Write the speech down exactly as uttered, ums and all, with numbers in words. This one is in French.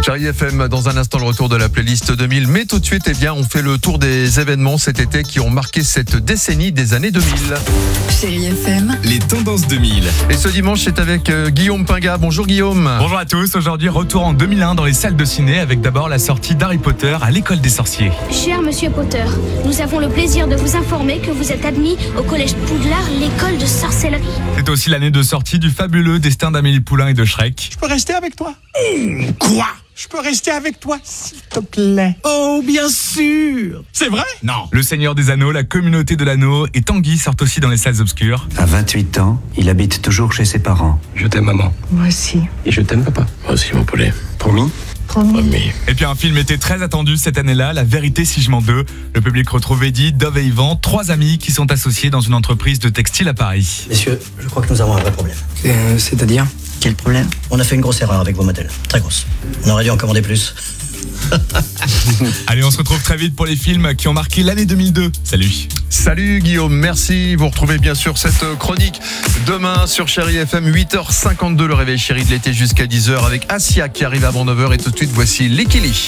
Chérie F M, dans un instant le retour de la playlist deux mille. Mais tout de suite, eh bien, on fait le tour des événements cet été qui ont marqué cette décennie des années deux mille. Chérie F M, les tendances deux mille. Et ce dimanche, c'est avec euh, Guillaume Pinga. Bonjour Guillaume. Bonjour à tous, aujourd'hui retour en deux mille un dans les salles de ciné avec d'abord la sortie d'Harry Potter à l'école des sorciers. Cher Monsieur Potter, nous avons le plaisir de vous informer que vous êtes admis au collège Poudlard, l'école de sorcellerie. C'est aussi l'année de sortie du fabuleux Destin d'Amélie Poulain et de Shrek. Je peux rester avec toi? Quoi? Je peux rester avec toi, s'il te plaît? Oh, bien sûr. C'est vrai? Non. Le Seigneur des Anneaux, la Communauté de l'Anneau et Tanguy sortent aussi dans les salles obscures. À vingt-huit ans, il habite toujours chez ses parents. Je t'aime maman. moi aussi. Et je t'aime papa. Moi aussi mon poulet. Promis? Promis. Et puis un film était très attendu cette année-là, La Vérité si je mens deux. Le public retrouve Eddie, Dove et Yvan, trois amis qui sont associés dans une entreprise de textile à Paris. Messieurs, je crois que nous avons un vrai problème. Euh, c'est-à-dire? Quel problème? On a fait une grosse erreur avec vos modèles. Très grosse. On aurait dû en commander plus. Allez, on se retrouve très vite pour les films qui ont marqué l'année deux mille deux. Salut. Salut Guillaume, merci. Vous retrouvez bien sûr cette chronique demain sur Chérie F M, huit heures cinquante-deux, le réveil chéri de l'été jusqu'à dix heures avec Asia qui arrive avant neuf heures. Et tout de suite, voici Lekili.